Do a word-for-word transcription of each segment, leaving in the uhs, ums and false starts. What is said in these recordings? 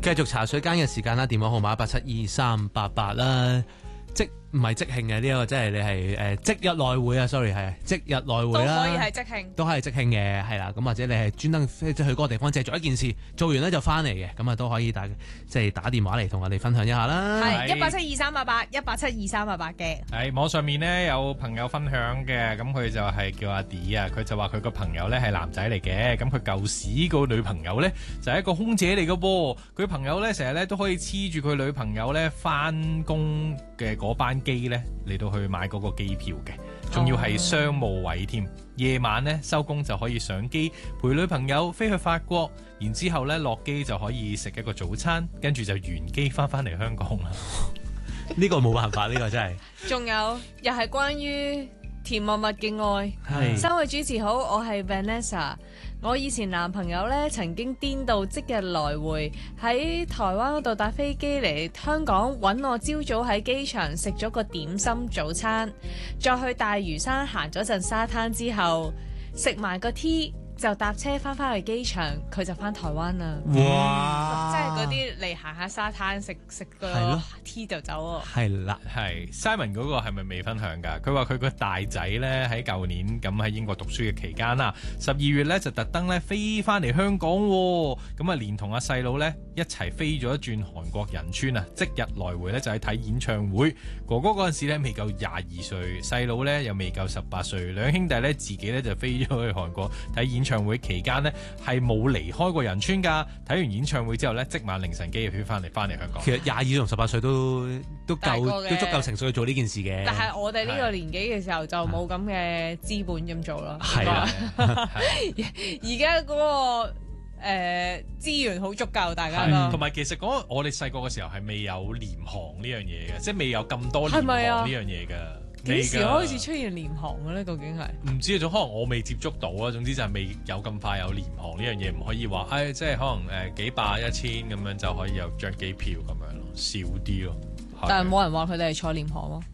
繼續茶水間嘅時間啦，電話號碼一八七二三八八啦。即唔係即興嘅呢一個，即係你係誒即日來回啊 ，sorry 係即日來回啦， 都可以係即興， 都係即興嘅，係啦。咁或者你係專登即係去嗰個地方，借做一件事，做完咧就翻嚟嘅，咁啊都可以打即係打電話嚟同我哋分享一下啦。 係一八七二三八八，一八七二三八八嘅。 喺網上面咧有朋友分享嘅，咁佢就係叫阿 D 啊，佢就話佢個朋友咧係男仔嚟嘅，咁佢舊時個女朋友咧就係一個空姐嚟嘅噃，佢朋友咧成日咧都可以黐住佢女朋友咧翻工嘅嗰班機咧嚟到去買嗰個機票嘅，仲要係商務位添。夜晚咧收工就可以上機陪女朋友飛去法國，然之後咧落機就可以食一個早餐，跟住就原機翻返嚟香港啦。 呢個冇辦法，呢、呢個真係。 仲有又係關於甜蜜蜜嘅愛。 係三位主持好，我係 Vanessa。我以前男朋友咧曾經顛到即日來回，喺台灣嗰度搭飛機嚟香港揾我，朝早喺機場食咗個點心早餐，再去大嶼山行咗陣沙灘之後，食埋個 tea 就搭車翻返去機場，佢就翻台灣啦。 哇！ 即係嗰啲嚟行下沙灘食食個 tea 就走喎。 係啦， 係 Simon 嗰個係咪未分享㗎？佢話佢個大仔咧喺舊年咁喺英國讀書嘅期間啦，十二月咧就特登咧飛翻嚟香港喎，咁啊連同阿細佬咧一齊飛咗一轉韓國仁川啊，即日來回咧就係睇演唱會。哥哥嗰陣時咧未夠廿二歲，細佬咧又未夠十八歲，兩兄弟咧自己咧就飛咗去韓國睇演唱會，期間呢係冇離開過仁川㗎。睇完演唱會之後咧，即晚凌晨幾點翻嚟翻嚟香港。 其實廿二歲同十八歲都都夠都足夠成熟去做呢件事嘅。 但係我哋呢個年紀嘅時候就冇咁嘅資本咁做咯。 係啊， 而家嗰個誒資源好足夠，大家都同埋其實講我哋細個嘅時候係未有廉航呢樣嘢嘅，即係未有咁多廉航呢樣嘢㗎。 幾時開始出現廉航嘅咧？究竟係唔知啊，仲可能我未接觸到啊。總之就係未有咁快有廉航呢樣嘢，唔可以話誒、哎，即係可能誒、呃、幾百一千咁樣就可以有張機票咁樣咯，少啲咯。 但係冇人話佢哋係坐廉航咯。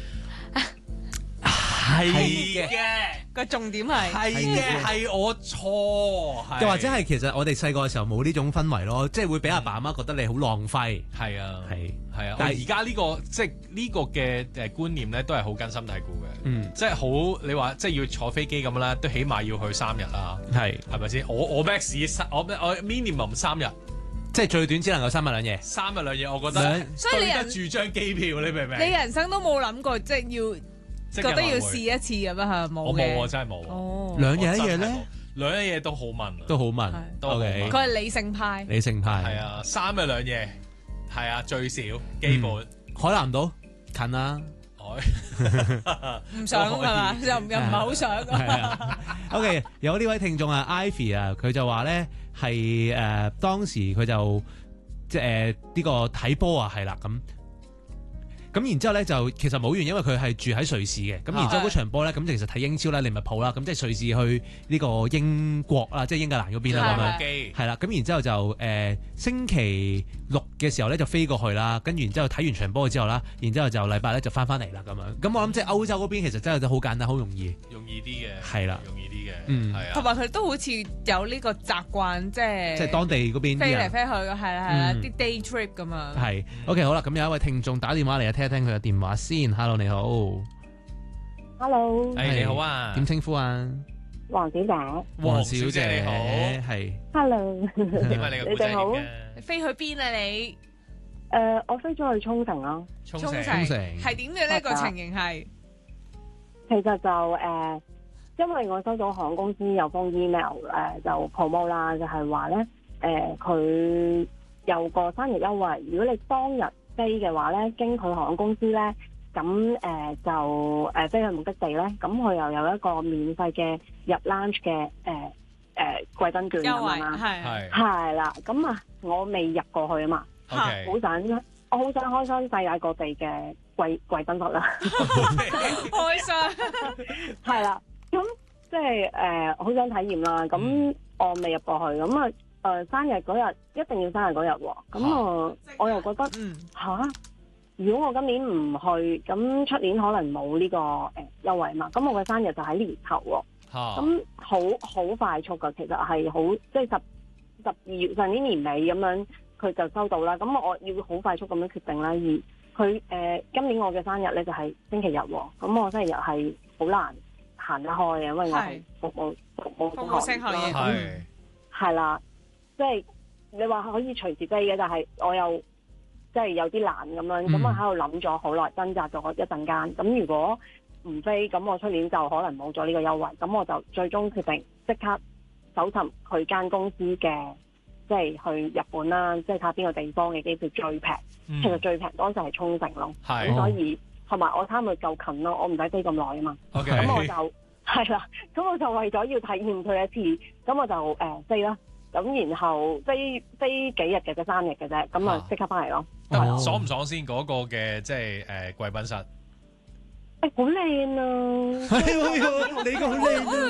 係嘅， 個重點係係嘅，係我錯。 又或者係其實我哋細個嘅時候冇呢種氛圍咯，即係會俾阿爸阿媽覺得你好浪費。 係啊， 係係啊。 但係而家呢個即係呢個嘅誒觀念咧，都係好根深蒂固嘅。 嗯， 即係好你話即係要坐飛機咁啦，都起碼要去三日啦。 係係咪先？我我 max 三我我 minimum 三日。 即係最短只能夠三日兩夜， 三日兩夜，我覺得所以你對得住張機票，你明唔明？ 你人生都冇諗過即係要覺得要試一次咁樣係冇嘅。 我冇啊，真係冇。 哦， 兩日一夜咧， 兩日一夜都好問， 都好問。 都好問。 佢係理性派， 理性派係啊，三日兩夜係啊，最少基本。 海南島近啊， 唔想係嘛？又又唔係好想。 係啊。OK， 有呢位聽眾啊 ，Ivy 啊，佢就話咧係誒當時佢就即係誒呢個睇波啊，係啦咁。咁然之後咧就其實冇完，因為佢係住喺瑞士嘅。咁然之後嗰場波咧，咁其實睇英超啦、利物浦啦，咁即係瑞士去呢個英國啦，即係英格蘭嗰邊啦咁樣。係啦，咁然之後就誒、呃、星期六嘅時候咧就飛過去啦，跟住然之後睇完場波之後啦，然之後就禮拜咧就翻翻嚟啦咁樣。咁我諗即係歐洲嗰邊其實真係好簡單，好容易。 容易啲嘅。係啦， 容易啲嘅。 嗯， 係啊。 同埋佢都好似有呢個習慣，即係即係當地嗰邊飛嚟飛去嘅，係啦係啦，啲 day trip 咁啊。 係 OK 好啦，咁有一位聽眾打電話嚟啊，聽一聽佢嘅電話先。Hello 你好 ，Hello， 係你好啊， 點稱呼啊？ 黃小姐， 黃小姐你好，係 ，Hello， 點解你個故仔嘅？ 你飛去邊啊你？ 誒，我飛咗去沖繩咯。 沖繩， 沖繩係點嘅呢個情形係？ 其實就誒，因為我收到航空公司有封 email 誒，就 promo 啦，就係話咧誒，佢有個生日優惠，如果你當日飛嘅話咧，經佢航空公司咧，咁誒、呃、就誒、呃、飛去目的地咧，咁佢又有一個免費嘅入 lunch 嘅誒誒貴賓券咁樣啦， 係係啦，咁啊我未入過去啊嘛，好 Okay. 想我好想開箱世界各地嘅貴貴賓室啦， 開箱係啦，咁即係誒好想體驗啦，咁、嗯、我未入過去，咁啊。誒、呃、生日嗰日一定要生日嗰日喎，咁啊我又覺得嚇、 嗯啊，如果我今年唔去，咁出年可能冇呢、這個誒、呃、優惠嘛，咁我嘅生日就喺年頭喎，咁好好快速㗎，其實係好即係十十二月上年年尾咁樣， 佢就收到啦。咁我要好快速咁樣決定啦。而佢誒、呃、今年我嘅生日咧就係、是、星期日喎，咁我星期日係好難行得開嘅，因為我係服務服務服務性行業係係啦，即係你話可以隨時飛嘅，但係我又即係有啲難咁樣，咁我喺度諗咗好耐，掙扎咗一陣間。咁如果唔飛，咁我出年就可能冇咗呢個優惠。咁我就最終決定即刻搜尋佢間公司嘅，即係去日本啦，即係睇下邊個地方嘅機票最平。 嗯其實最平當時係沖繩咯， 係咁所以同埋我貪佢夠近咯，我唔使飛咁耐啊嘛。 OK 咁我就係啦，咁我就為咗要體驗佢一次，咁我就誒飛啦。咁然後飛飛幾日嘅啫，三日嘅啫，咁啊即刻翻嚟咯。 得哦爽唔爽先嗰個嘅即係誒貴賓室？ 誒好靚啊！ 係喎，你個好靚啊！